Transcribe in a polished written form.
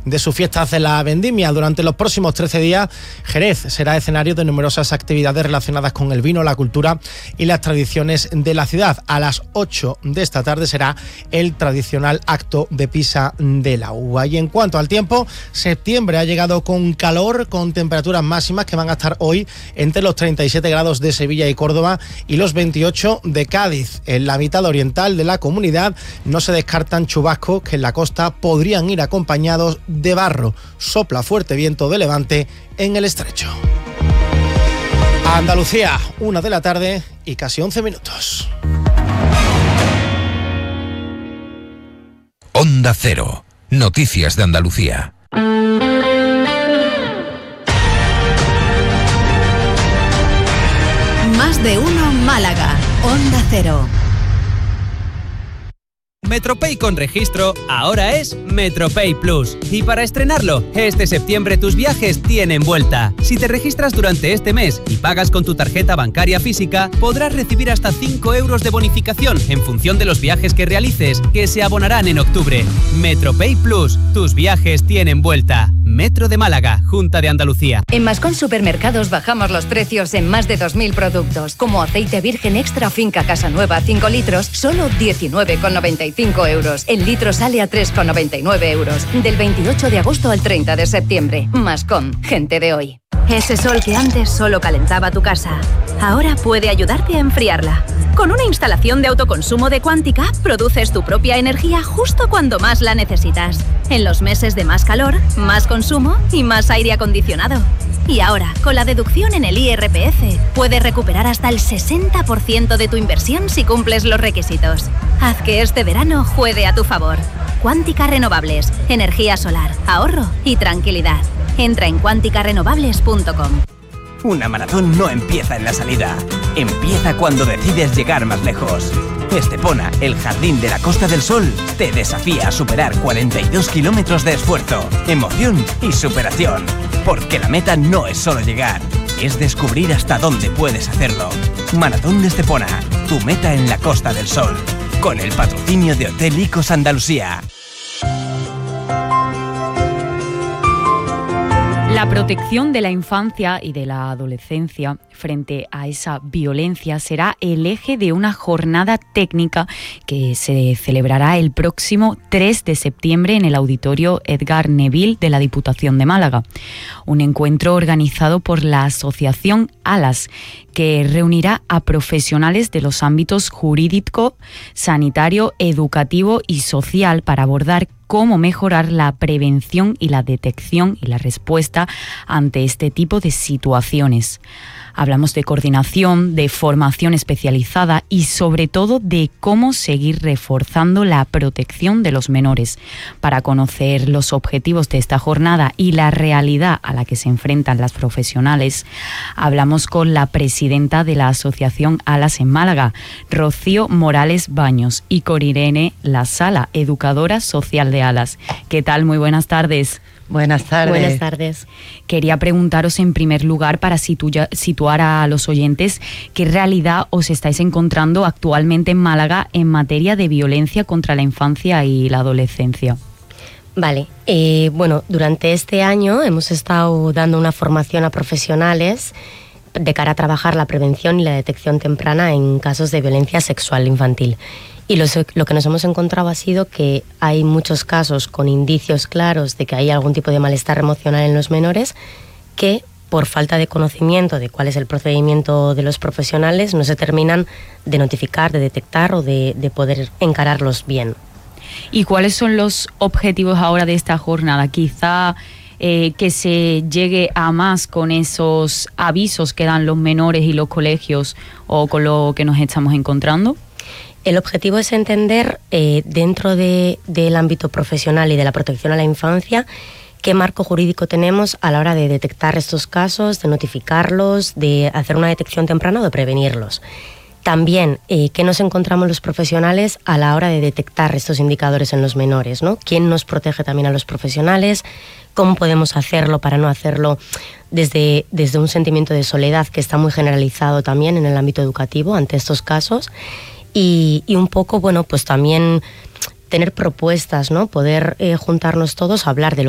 de sus fiestas de la vendimia. Durante los próximos 13 días, Jerez será escenario de numerosas actividades relacionadas con el vino, la cultura y las tradiciones de la ciudad. A las 8 de esta tarde será el tradicional acto de Pisa de la Uva. Y en cuanto al tiempo, septiembre ha llegado con calor, con temperaturas máximas que van a estar hoy entre los 37 grados de Sevilla y Córdoba y los 28 de Cádiz. En la mitad oriental de la comunidad no se descartan chubascos que en la costa podrían ir acompañados de barro. Sopla fuerte viento de levante en el estrecho. Andalucía, 1 de la tarde y casi 11 minutos. Onda Cero. Noticias de Andalucía. Más de uno Málaga. Onda Cero. Metropay con registro ahora es Metropay Plus. Y para estrenarlo, este septiembre tus viajes tienen vuelta. Si te registras durante este mes y pagas con tu tarjeta bancaria física, podrás recibir hasta 5 euros de bonificación en función de los viajes que realices, que se abonarán en octubre. Metropay Plus, tus viajes tienen vuelta. Metro de Málaga, Junta de Andalucía. En Mascón Supermercados bajamos los precios en más de 2.000 productos, como aceite virgen extra finca Casa Nueva 5 litros, solo 19,95 euros. El litro sale a 3,99 euros. Del 28 de agosto al 30 de septiembre. Mascón, gente de hoy. Ese sol que antes solo calentaba tu casa, ahora puede ayudarte a enfriarla. Con una instalación de autoconsumo de Quántica, produces tu propia energía justo cuando más la necesitas. En los meses de más calor, más consumo y más aire acondicionado. Y ahora, con la deducción en el IRPF, puedes recuperar hasta el 60% de tu inversión si cumples los requisitos. Haz que este verano juegue a tu favor. Quántica Renovables, energía solar, ahorro y tranquilidad. Entra en quanticarenovables.com. Una maratón no empieza en la salida, empieza cuando decides llegar más lejos. Estepona, el jardín de la Costa del Sol, te desafía a superar 42 kilómetros de esfuerzo, emoción y superación. Porque la meta no es solo llegar, es descubrir hasta dónde puedes hacerlo. Maratón de Estepona, tu meta en la Costa del Sol. Con el patrocinio de Hotel Icos Andalucía. La protección de la infancia y de la adolescencia frente a esa violencia será el eje de una jornada técnica que se celebrará el próximo 3 de septiembre en el Auditorio Edgar Neville de la Diputación de Málaga. Un encuentro organizado por la Asociación ALAS, que reunirá a profesionales de los ámbitos jurídico, sanitario, educativo y social para abordar cómo mejorar la prevención y la detección y la respuesta ante este tipo de situaciones. Hablamos de coordinación, de formación especializada y sobre todo de cómo seguir reforzando la protección de los menores. Para conocer los objetivos de esta jornada y la realidad a la que se enfrentan las profesionales, hablamos con la presidenta de la Asociación ALAS en Málaga, Rocío Morales Baños, y con Irene La Sala, educadora social de ALAS. ¿Qué tal? Muy buenas tardes. Buenas tardes. Buenas tardes. Quería preguntaros en primer lugar, para situar a los oyentes, ¿qué realidad os estáis encontrando actualmente en Málaga en materia de violencia contra la infancia y la adolescencia? Vale, bueno, durante este año hemos estado dando una formación a profesionales de cara a trabajar la prevención y la detección temprana en casos de violencia sexual infantil. Y lo que nos hemos encontrado ha sido que hay muchos casos con indicios claros de que hay algún tipo de malestar emocional en los menores que, por falta de conocimiento de cuál es el procedimiento de los profesionales, no se terminan de notificar, de detectar o de poder encararlos bien. ¿Y cuáles son los objetivos ahora de esta jornada? Quizá que se llegue a más con esos avisos que dan los menores y los colegios o con lo que nos estamos encontrando. El objetivo es entender dentro del ámbito profesional y de la protección a la infancia qué marco jurídico tenemos a la hora de detectar estos casos, de notificarlos, de hacer una detección temprana o de prevenirlos. También qué nos encontramos los profesionales a la hora de detectar estos indicadores en los menores, ¿no? ¿Quién nos protege también a los profesionales? ¿Cómo podemos hacerlo para no hacerlo desde un sentimiento de soledad que está muy generalizado también en el ámbito educativo ante estos casos? Y un poco, bueno, pues también tener propuestas, ¿no? Poder juntarnos todos a hablar de lo